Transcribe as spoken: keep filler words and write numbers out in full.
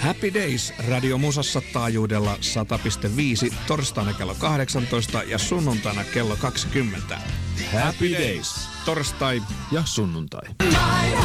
Happy Days Radio Musassa taajuudella sata pilkku viisi torstaina kello kahdeksantoista ja sunnuntaina kello kaksikymmentä. Happy Days. Torstai ja sunnuntai.